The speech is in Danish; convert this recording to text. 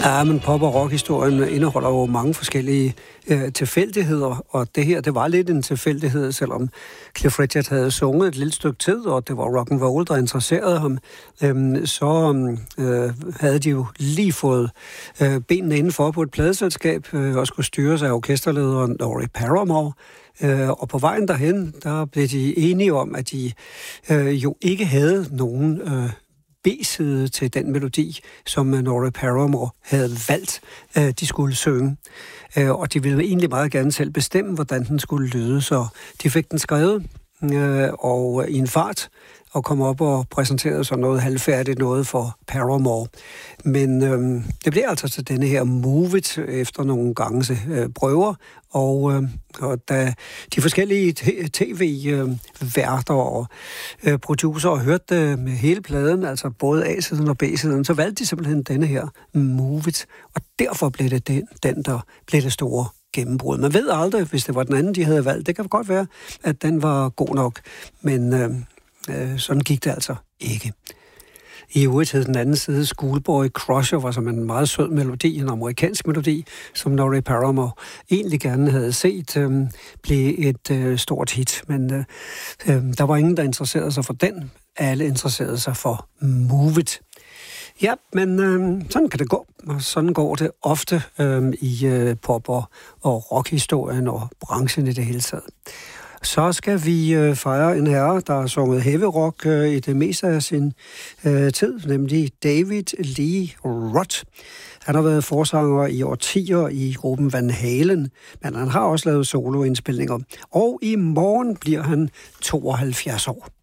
Ja, men pop- og rockhistorien indeholder jo mange forskellige tilfældigheder, og det her, det var lidt en tilfældighed, selvom Cliff Richard havde sunget et lille stykke tid, og det var rock and roll, der interesserede ham, havde de jo lige fået benene indenfor på et pladeselskab, og skulle styres af orkesterlederen Norrie Paramore. Og på vejen derhen, der blev de enige om, at de jo ikke havde nogen B-side til den melodi, som Norrie Paramore havde valgt, de skulle synge. Og de ville egentlig meget gerne selv bestemme, hvordan den skulle lyde, så de fik den skrevet og i en fart, og kom op og præsenterede sådan noget halvfærdigt noget for Paramore. Men det blev altså til denne her Move It efter nogle gange prøver, og da de forskellige tv-værter og producer hørte det med hele pladen, altså både A-siden og B-siden, så valgte de simpelthen denne her Move It, og derfor blev det den, der blev det store gennembrud. Man ved aldrig, hvis det var den anden, de havde valgt. Det kan godt være, at den var god nok, men sådan gik det altså ikke. I øvrigt hed den anden side Schoolboy Crusher, var som en meget sød melodi, en amerikansk melodi, som Norrie Paramore egentlig gerne havde set blive et stort hit. Men der var ingen, der interesserede sig for den. Alle interesserede sig for Move It. Ja, men sådan kan det gå. Og sådan går det ofte i pop- og rockhistorien og branchen i det hele taget. Så skal vi fejre en herre, der har sunget heavy rock i det meste af sin tid, nemlig David Lee Roth. Han har været forsanger i årtier i gruppen Van Halen, men han har også lavet soloindspilninger. Og i morgen bliver han 72 år.